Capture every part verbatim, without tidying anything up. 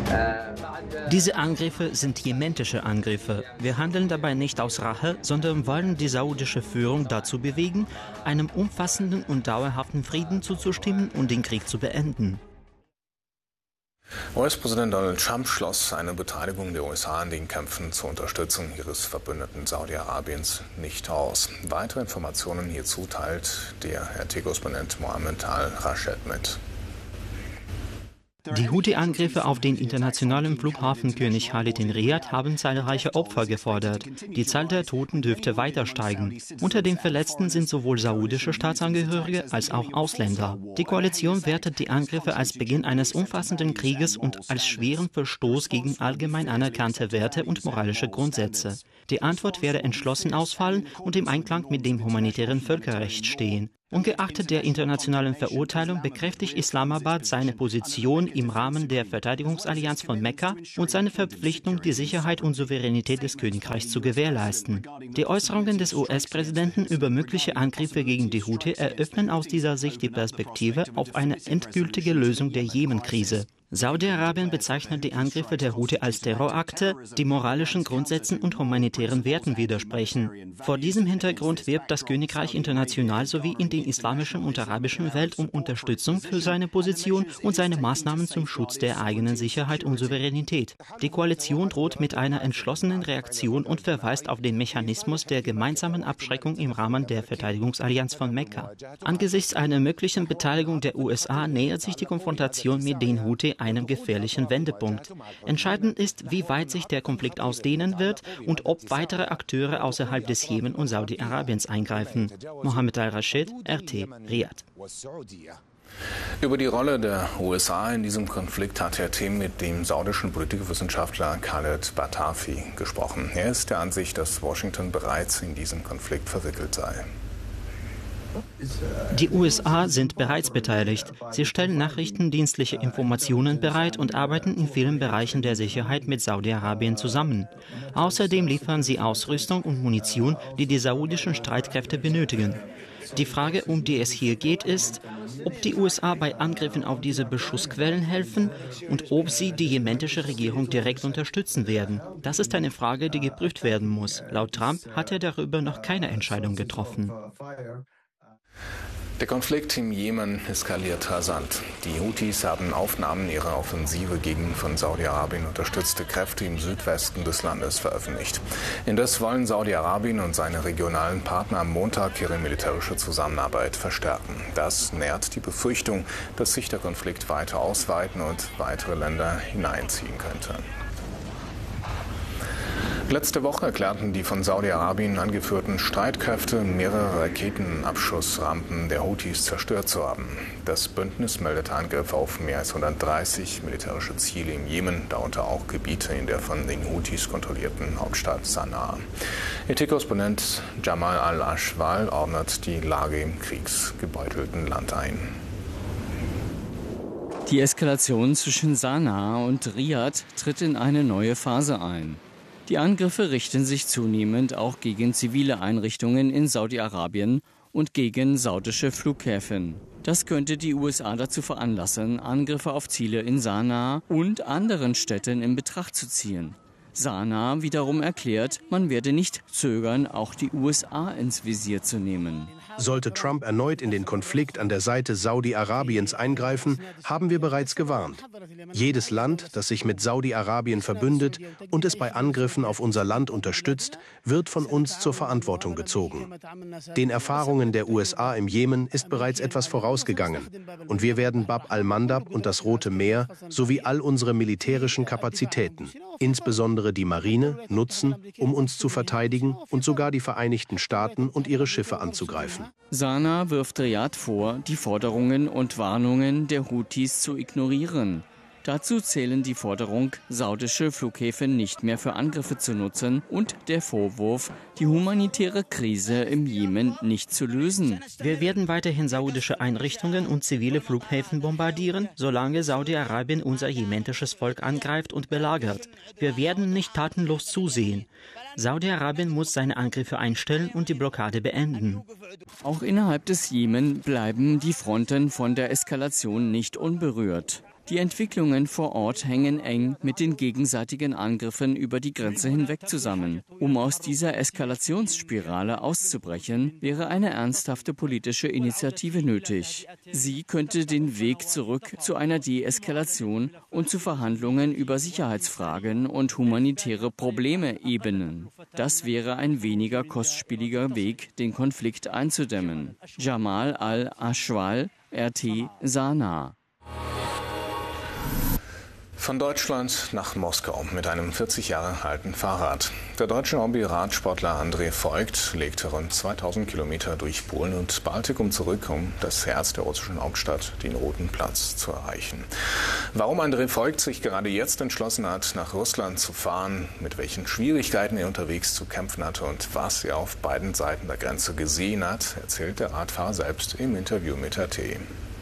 Diese Angriffe sind jementische Angriffe. Wir handeln dabei nicht aus Rache, sondern wollen die saudische Führung dazu bewegen, einem umfassenden und dauerhaften Frieden zuzustimmen und den Krieg zu beenden. U S-Präsident Donald Trump schloss eine Beteiligung der U S A an den Kämpfen zur Unterstützung ihres Verbündeten Saudi-Arabiens nicht aus. Weitere Informationen hierzu teilt der R T-Korrespondent Mohammed Al-Rashid mit. Die Houthi-Angriffe auf den internationalen Flughafen König Khalid in Riyadh haben zahlreiche Opfer gefordert. Die Zahl der Toten dürfte weiter steigen. Unter den Verletzten sind sowohl saudische Staatsangehörige als auch Ausländer. Die Koalition wertet die Angriffe als Beginn eines umfassenden Krieges und als schweren Verstoß gegen allgemein anerkannte Werte und moralische Grundsätze. Die Antwort werde entschlossen ausfallen und im Einklang mit dem humanitären Völkerrecht stehen. Ungeachtet der internationalen Verurteilung bekräftigt Islamabad seine Position im Rahmen der Verteidigungsallianz von Mekka und seine Verpflichtung, die Sicherheit und Souveränität des Königreichs zu gewährleisten. Die Äußerungen des U S-Präsidenten über mögliche Angriffe gegen die Houthi eröffnen aus dieser Sicht die Perspektive auf eine endgültige Lösung der Jemen-Krise. Saudi-Arabien bezeichnet die Angriffe der Houthi als Terrorakte, die moralischen Grundsätzen und humanitären Werten widersprechen. Vor diesem Hintergrund wirbt das Königreich international sowie in der islamischen und arabischen Welt um Unterstützung für seine Position und seine Maßnahmen zum Schutz der eigenen Sicherheit und Souveränität. Die Koalition droht mit einer entschlossenen Reaktion und verweist auf den Mechanismus der gemeinsamen Abschreckung im Rahmen der Verteidigungsallianz von Mekka. Angesichts einer möglichen Beteiligung der U S A nähert sich die Konfrontation mit den Houthi einem gefährlichen Wendepunkt. Entscheidend ist, wie weit sich der Konflikt ausdehnen wird und ob weitere Akteure außerhalb des Jemen und Saudi-Arabiens eingreifen. Mohammed Al-Rashid, R T, Riyadh. Über die Rolle der U S A in diesem Konflikt hat Herr Tim mit dem saudischen Politikwissenschaftler Khaled Batafi gesprochen. Er ist der Ansicht, dass Washington bereits in diesem Konflikt verwickelt sei. Die U S A sind bereits beteiligt. Sie stellen nachrichtendienstliche Informationen bereit und arbeiten in vielen Bereichen der Sicherheit mit Saudi-Arabien zusammen. Außerdem liefern sie Ausrüstung und Munition, die die saudischen Streitkräfte benötigen. Die Frage, um die es hier geht, ist, ob die U S A bei Angriffen auf diese Beschussquellen helfen und ob sie die jementische Regierung direkt unterstützen werden. Das ist eine Frage, die geprüft werden muss. Laut Trump hat er darüber noch keine Entscheidung getroffen. Der Konflikt im Jemen eskaliert rasant. Die Houthis haben Aufnahmen ihrer Offensive gegen von Saudi-Arabien unterstützte Kräfte im Südwesten des Landes veröffentlicht. Indes wollen Saudi-Arabien und seine regionalen Partner am Montag ihre militärische Zusammenarbeit verstärken. Das nährt die Befürchtung, dass sich der Konflikt weiter ausweiten und weitere Länder hineinziehen könnte. Letzte Woche erklärten die von Saudi-Arabien angeführten Streitkräfte, mehrere Raketenabschussrampen der Houthis zerstört zu haben. Das Bündnis meldete Angriffe auf mehr als hundertdreißig militärische Ziele im Jemen, darunter auch Gebiete in der von den Houthis kontrollierten Hauptstadt Sanaa. R T-Korrespondent Jamal Al-Ashwal ordnet die Lage im kriegsgebeutelten Land ein. Die Eskalation zwischen Sanaa und Riyadh tritt in eine neue Phase ein. Die Angriffe richten sich zunehmend auch gegen zivile Einrichtungen in Saudi-Arabien und gegen saudische Flughäfen. Das könnte die U S A dazu veranlassen, Angriffe auf Ziele in Sanaa und anderen Städten in Betracht zu ziehen. Sanaa wiederum erklärt, man werde nicht zögern, auch die U S A ins Visier zu nehmen. Sollte Trump erneut in den Konflikt an der Seite Saudi-Arabiens eingreifen, haben wir bereits gewarnt. Jedes Land, das sich mit Saudi-Arabien verbündet und es bei Angriffen auf unser Land unterstützt, wird von uns zur Verantwortung gezogen. Den Erfahrungen der U S A im Jemen ist bereits etwas vorausgegangen. Und wir werden Bab al-Mandab und das Rote Meer sowie all unsere militärischen Kapazitäten, insbesondere die Marine, nutzen, um uns zu verteidigen und sogar die Vereinigten Staaten und ihre Schiffe anzugreifen. Sanaa wirft Riyadh vor, die Forderungen und Warnungen der Houthis zu ignorieren. Dazu zählen die Forderung, saudische Flughäfen nicht mehr für Angriffe zu nutzen und der Vorwurf, die humanitäre Krise im Jemen nicht zu lösen. Wir werden weiterhin saudische Einrichtungen und zivile Flughäfen bombardieren, solange Saudi-Arabien unser jementisches Volk angreift und belagert. Wir werden nicht tatenlos zusehen. Saudi-Arabien muss seine Angriffe einstellen und die Blockade beenden. Auch innerhalb des Jemen bleiben die Fronten von der Eskalation nicht unberührt. Die Entwicklungen vor Ort hängen eng mit den gegenseitigen Angriffen über die Grenze hinweg zusammen. Um aus dieser Eskalationsspirale auszubrechen, wäre eine ernsthafte politische Initiative nötig. Sie könnte den Weg zurück zu einer Deeskalation und zu Verhandlungen über Sicherheitsfragen und humanitäre Probleme ebnen. Das wäre ein weniger kostspieliger Weg, den Konflikt einzudämmen. Jamal al-Ashwal, R T Sanaa. Von Deutschland nach Moskau mit einem vierzig Jahre alten Fahrrad. Der deutsche Hobby-Radsportler André Voigt legte rund zweitausend Kilometer durch Polen und Baltikum zurück, um das Herz der russischen Hauptstadt, den Roten Platz, zu erreichen. Warum André Voigt sich gerade jetzt entschlossen hat, nach Russland zu fahren, mit welchen Schwierigkeiten er unterwegs zu kämpfen hatte und was er auf beiden Seiten der Grenze gesehen hat, erzählt der Radfahrer selbst im Interview mit A T.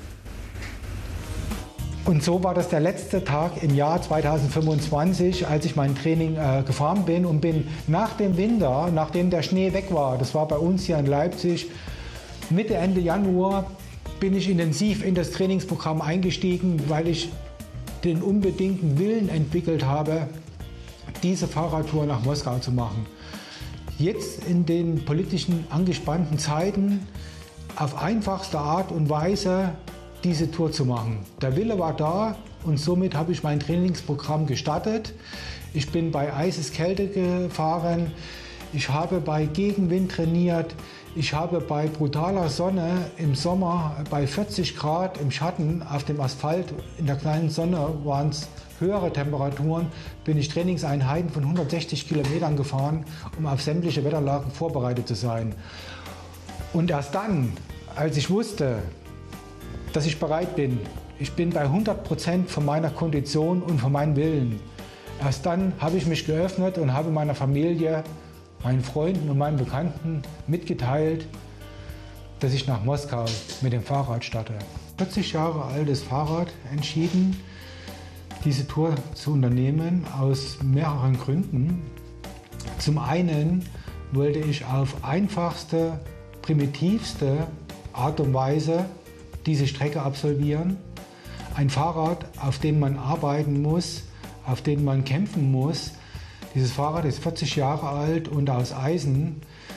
Und so war das der letzte Tag im Jahr zweitausendfünfundzwanzig, als ich mein Training äh, gefahren bin und bin nach dem Winter, nachdem der Schnee weg war, das war bei uns hier in Leipzig, Mitte, Ende Januar, bin ich intensiv in das Trainingsprogramm eingestiegen, weil ich den unbedingten Willen entwickelt habe, diese Fahrradtour nach Moskau zu machen. Jetzt in den politischen angespannten Zeiten auf einfachste Art und Weise diese Tour zu machen. Der Wille war da und somit habe ich mein Trainingsprogramm gestartet. Ich bin bei eises Kälte gefahren, ich habe bei Gegenwind trainiert, ich habe bei brutaler Sonne im Sommer bei vierzig Grad im Schatten auf dem Asphalt, in der kleinen Sonne waren es höhere Temperaturen, bin ich Trainingseinheiten von hundertsechzig Kilometern gefahren, um auf sämtliche Wetterlagen vorbereitet zu sein. Und erst dann, als ich wusste, dass ich bereit bin. Ich bin bei hundert Prozent von meiner Kondition und von meinem Willen. Erst dann habe ich mich geöffnet und habe meiner Familie, meinen Freunden und meinen Bekannten mitgeteilt, dass ich nach Moskau mit dem Fahrrad starte. vierzig Jahre altes Fahrrad entschieden, diese Tour zu unternehmen, aus mehreren Gründen. Zum einen wollte ich auf einfachste, primitivste Art und Weise diese Strecke absolvieren. Ein Fahrrad, auf dem man arbeiten muss, auf dem man kämpfen muss. Dieses Fahrrad ist vierzig Jahre alt und aus Eisen,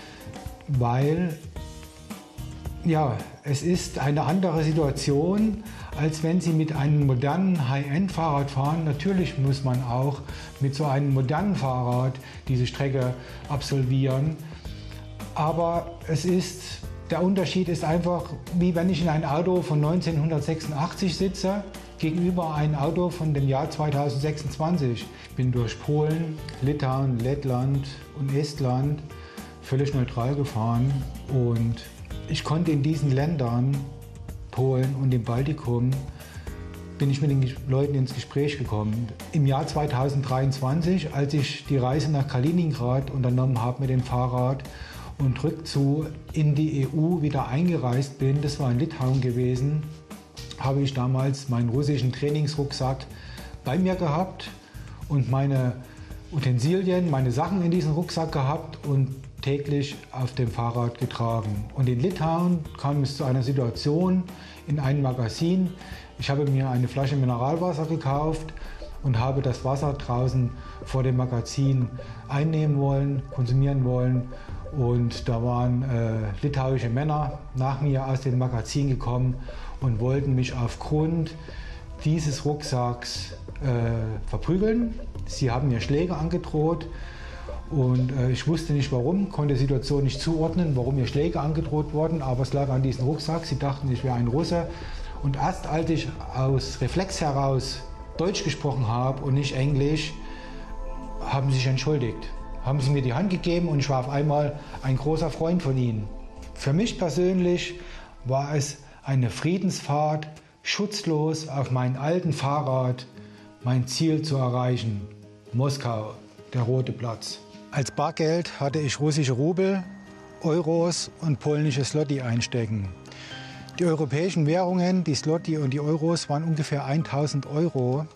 weil ja, es ist eine andere Situation, als wenn Sie mit einem modernen High-End-Fahrrad fahren. Natürlich muss man auch mit so einem modernen Fahrrad diese Strecke absolvieren. Aber es ist Der Unterschied ist einfach, wie wenn ich in ein Auto von neunzehnhundertsechsundachtzig sitze, gegenüber einem Auto von dem Jahr zweitausendsechsundzwanzig. Ich bin durch Polen, Litauen, Lettland und Estland völlig neutral gefahren. Und ich konnte in diesen Ländern, Polen und dem Baltikum, bin ich mit den Leuten ins Gespräch gekommen. Im Jahr zweitausenddreiundzwanzig, als ich die Reise nach Kaliningrad unternommen habe mit dem Fahrrad, und rückzu in die E U wieder eingereist bin, das war in Litauen gewesen, habe ich damals meinen russischen Trainingsrucksack bei mir gehabt und meine Utensilien, meine Sachen in diesem Rucksack gehabt und täglich auf dem Fahrrad getragen. Und in Litauen kam es zu einer Situation in einem Magazin. Ich habe mir eine Flasche Mineralwasser gekauft und habe das Wasser draußen vor dem Magazin einnehmen wollen, konsumieren wollen. Und da waren äh, litauische Männer nach mir aus dem Magazin gekommen und wollten mich aufgrund dieses Rucksacks äh, verprügeln. Sie haben mir Schläge angedroht und äh, ich wusste nicht warum, konnte die Situation nicht zuordnen, warum mir Schläge angedroht wurden, aber es lag an diesem Rucksack. Sie dachten, ich wäre ein Russe. Und erst als ich aus Reflex heraus Deutsch gesprochen habe und nicht Englisch, haben sie sich entschuldigt. Haben sie mir die Hand gegeben und ich war auf einmal ein großer Freund von ihnen. Für mich persönlich war es eine Friedensfahrt, schutzlos auf meinem alten Fahrrad mein Ziel zu erreichen. Moskau, der Rote Platz. Als Bargeld hatte ich russische Rubel, Euros und polnische Zloty einstecken. Die europäischen Währungen, die Zloty und die Euros, waren ungefähr tausend Euro.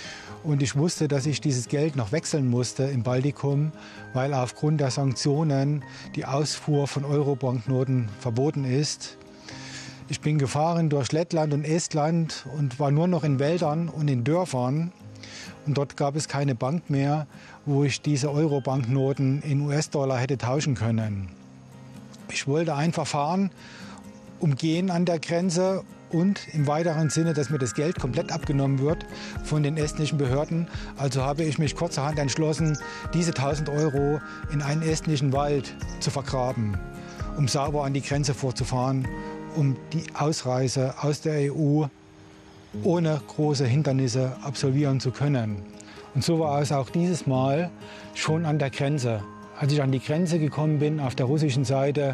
Und ich wusste, dass ich dieses Geld noch wechseln musste im Baltikum, weil aufgrund der Sanktionen die Ausfuhr von Euro-Banknoten verboten ist. Ich bin gefahren durch Lettland und Estland und war nur noch in Wäldern und in Dörfern. Und dort gab es keine Bank mehr, wo ich diese Euro-Banknoten in U S-Dollar hätte tauschen können. Ich wollte einfach fahren, umgehen an der Grenze und im weiteren Sinne, dass mir das Geld komplett abgenommen wird von den estnischen Behörden. Also habe ich mich kurzerhand entschlossen, diese tausend Euro in einen estnischen Wald zu vergraben, um sauber an die Grenze vorzufahren, um die Ausreise aus der E U ohne große Hindernisse absolvieren zu können. Und so war es auch dieses Mal schon an der Grenze. Als ich an die Grenze gekommen bin, auf der russischen Seite,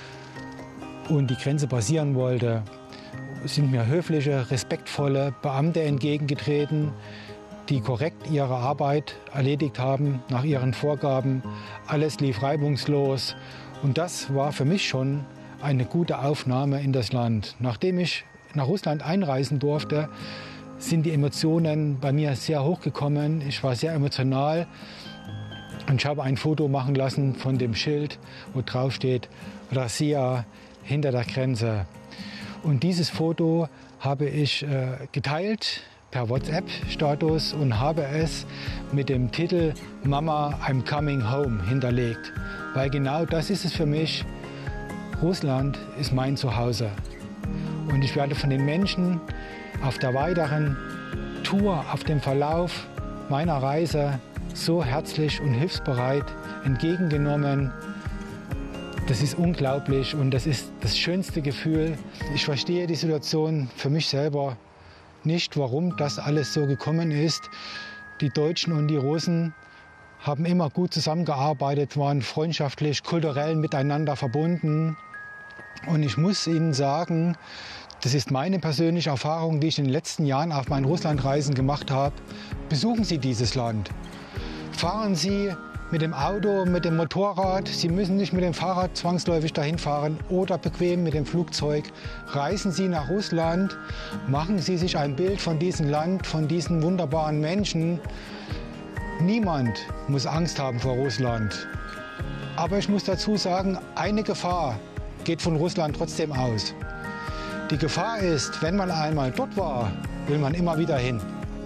und die Grenze passieren wollte, sind mir höfliche, respektvolle Beamte entgegengetreten, die korrekt ihre Arbeit erledigt haben, nach ihren Vorgaben. Alles lief reibungslos. Und das war für mich schon eine gute Aufnahme in das Land. Nachdem ich nach Russland einreisen durfte, sind die Emotionen bei mir sehr hochgekommen. Ich war sehr emotional und ich habe ein Foto machen lassen von dem Schild, wo drauf steht Россия hinter der Grenze. Und dieses Foto habe ich äh, geteilt per WhatsApp-Status und habe es mit dem Titel Mama, I'm coming home hinterlegt. Weil genau das ist es für mich. Russland ist mein Zuhause. Und ich werde von den Menschen auf der weiteren Tour, auf dem Verlauf meiner Reise so herzlich und hilfsbereit entgegengenommen. Das ist unglaublich und das ist das schönste Gefühl. Ich verstehe die Situation für mich selber nicht, warum das alles so gekommen ist. Die Deutschen und die Russen haben immer gut zusammengearbeitet, waren freundschaftlich, kulturell miteinander verbunden. Und ich muss Ihnen sagen, das ist meine persönliche Erfahrung, die ich in den letzten Jahren auf meinen Russlandreisen gemacht habe. Besuchen Sie dieses Land. Fahren Sie mit dem Auto, mit dem Motorrad. Sie müssen nicht mit dem Fahrrad zwangsläufig dahin fahren oder bequem mit dem Flugzeug. Reisen Sie nach Russland, machen Sie sich ein Bild von diesem Land, von diesen wunderbaren Menschen. Niemand muss Angst haben vor Russland. Aber ich muss dazu sagen, eine Gefahr geht von Russland trotzdem aus. Die Gefahr ist, wenn man einmal dort war, will man immer wieder hin.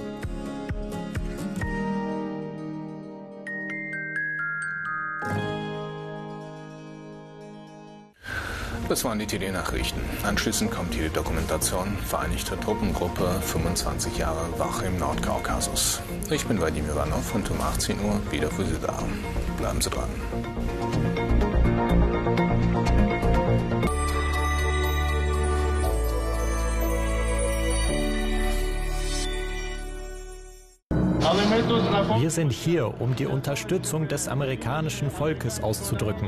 Das waren die T D-Nachrichten. Anschließend kommt hier die Dokumentation Vereinigte Truppengruppe, fünfundzwanzig Jahre Wach im Nordkaukasus. Ich bin Vadim Ivanov und um achtzehn Uhr wieder für Sie da. Bleiben Sie dran. Wir sind hier, um die Unterstützung des amerikanischen Volkes auszudrücken.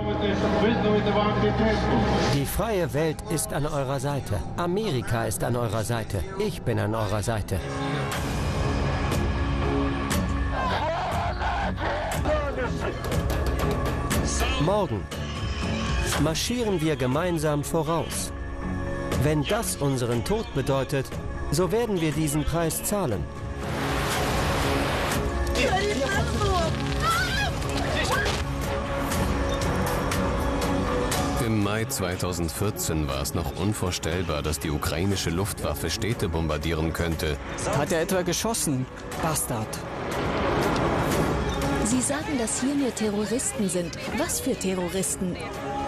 Die freie Welt ist an eurer Seite. Amerika ist an eurer Seite. Ich bin an eurer Seite. Morgen marschieren wir gemeinsam voraus. Wenn das unseren Tod bedeutet, so werden wir diesen Preis zahlen. Im Mai zweitausendvierzehn war es noch unvorstellbar, dass die ukrainische Luftwaffe Städte bombardieren könnte. Hat er etwa geschossen? Bastard. Sie sagen, dass hier nur Terroristen sind. Was für Terroristen?